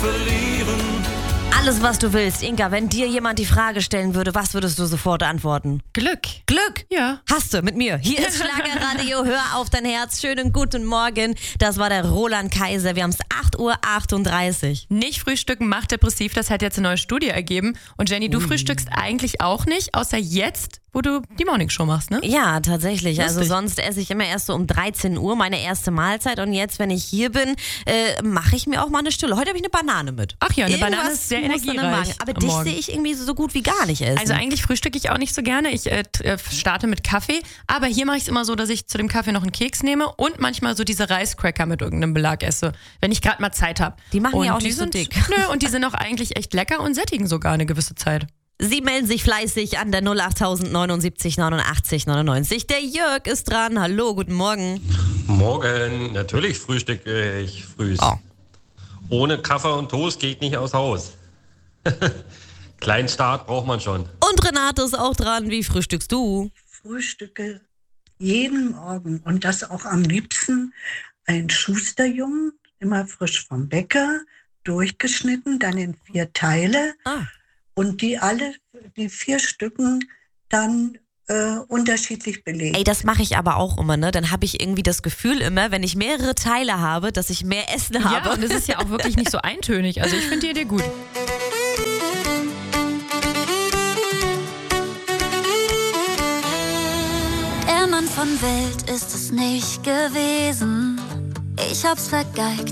verlieren. Alles, was du willst. Inka, wenn dir jemand die Frage stellen würde, was würdest du sofort antworten? Glück. Glück? Ja. Hast du mit mir. Hier ist Schlagerradio, hör auf dein Herz. Schönen guten Morgen. Das war der Roland Kaiser. Wir haben es 8:38 Uhr. Nicht frühstücken macht depressiv, das hat jetzt eine neue Studie ergeben. Und Jenny, du frühstückst eigentlich auch nicht, außer jetzt, wo du die Morningshow machst, ne? Ja, tatsächlich. Lustig. Also sonst esse ich immer erst so um 13 Uhr meine erste Mahlzeit. Und jetzt, wenn ich hier bin, mache ich mir auch mal eine Stulle. Heute habe ich eine Banane mit. Ach ja, eine Irgendwas Banane ist sehr muss dann im energiereich Magen. Aber am dich Morgen. sehe ich irgendwie so gut wie gar nicht essen. Also eigentlich frühstücke ich auch nicht so gerne. Ich starte mit Kaffee. Aber hier mache ich es immer so, dass ich zu dem Kaffee noch einen Keks nehme und manchmal so diese Reiscracker mit irgendeinem Belag esse, wenn ich gerade mal Zeit habe. Die machen und ja auch die nicht so sind, dick. Nö, und die sind auch eigentlich echt lecker und sättigen sogar eine gewisse Zeit. Sie melden sich fleißig an der 08000 79 89 99. Der Jörg ist dran. Hallo, guten Morgen. Morgen, natürlich frühstücke ich früh. Oh. Ohne Kaffee und Toast geht nicht aus Haus. Kleinen Start braucht man schon. Und Renate ist auch dran. Wie frühstückst du? Frühstücke jeden Morgen und das auch am liebsten ein Schusterjungen, immer frisch vom Bäcker, durchgeschnitten, dann in 4 Teile und die 4 Stücken dann unterschiedlich belegt. Ey, das mache ich aber auch immer, ne? Dann habe ich irgendwie das Gefühl immer, wenn ich mehrere Teile habe, dass ich mehr Essen habe. Ja, und es ist ja auch wirklich nicht so eintönig. Also ich finde die Idee gut. Der Mann von Welt ist es nicht gewesen. Ich hab's vergeigt,